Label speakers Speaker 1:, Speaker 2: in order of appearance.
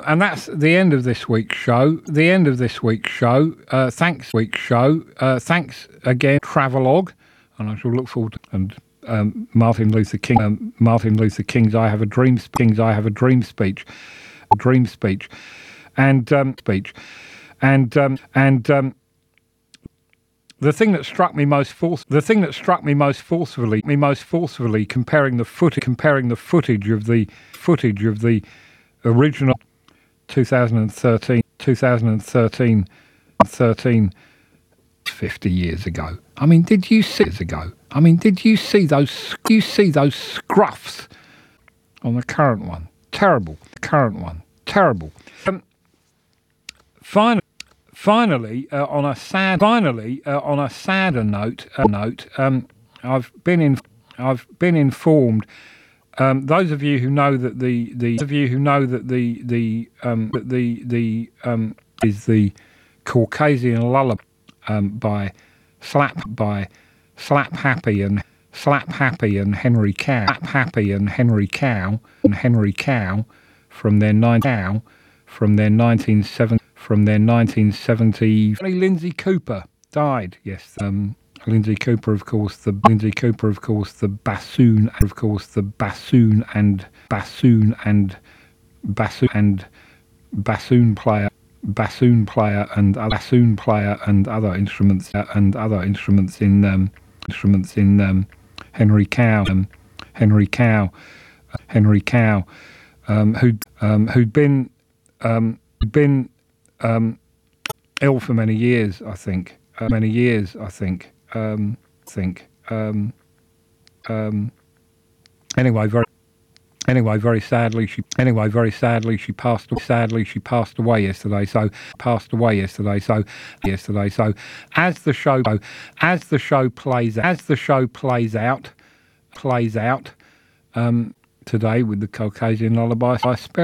Speaker 1: And that's the end of this week's show. Thanks again, Travelogue, and I shall look forward to Martin Luther King's "I Have a Dream" speech, and the thing that struck me most forcefully, comparing the footage of the original 2013, 50 years ago. I mean, did you see those scruffs on the current one? Terrible. Finally, on a sadder note, I've been informed. Those of you who know that is the Caucasian Lullaby by Slap Happy and Henry Cow from their 1970. Lindsay Cooper died. Yes, Lindsay Cooper, of course, the bassoon player and other instruments in Henry Cow, who'd been ill for many years, I think. Anyway, very sadly, she passed away yesterday. So as the show plays out today with the Caucasian Lullaby, I